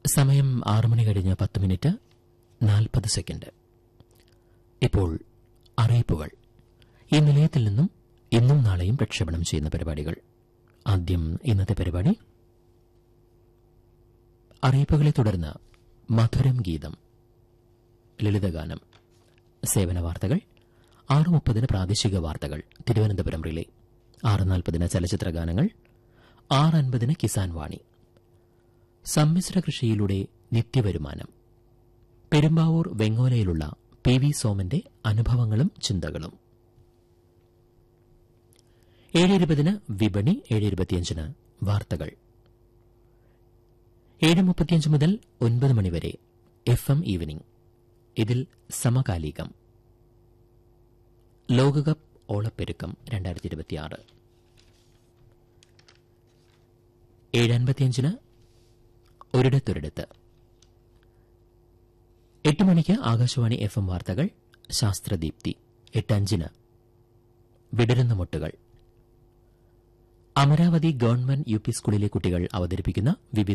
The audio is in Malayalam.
സമയം 6 മണി കഴിഞ്ഞ് 10 മിനിറ്റ് 40 സെക്കൻഡ്. ഇപ്പോൾ അറിയിപ്പുകൾ. ഈ നിലയത്തിൽ നിന്നും ഇന്നും നാളെയും പ്രക്ഷേപണം ചെയ്യുന്ന പരിപാടികൾ. ആദ്യം ഇന്നത്തെ പരിപാടി. അറിയിപ്പുകളെ തുടർന്ന് മധുരം ഗീതം, ലളിതഗാനം, സേവന വാർത്തകൾ, 6:30 പ്രാദേശിക വാർത്തകൾ തിരുവനന്തപുരം റിലേ, 6:40 ചലച്ചിത്ര ഗാനങ്ങൾ, 6:50 കിസാൻ വാണി, സമ്മിശ്ര കൃഷിയിലൂടെ നിത്യവരുമാനം, പെരുമ്പാവൂർ വെങ്ങോലയിലുള്ള PV സോമന്റെ അനുഭവങ്ങളും ചിന്തകളും. 7:20 വിപണി, 7:25 വാർത്തകൾ. 7:35 മുതൽ 9 മണിവരെ FM ഈവനിംഗ്. ഇതിൽ സമകാലികം, ലോകകപ്പ് ഓളപ്പെരുക്കം 2026. 7:55 ഒരിടത്തൊരിടത്ത്. 8 മണിക്ക് ആകാശവാണി FM വാർത്തകൾ, ശാസ്ത്രദീപ്തി. 8:05 വിടരുന്ന മുട്ടുകൾ. അമരാവതി ഗവൺമെന്റ് UP സ്കൂളിലെ കുട്ടികൾ അവതരിപ്പിക്കുന്ന വിവിധ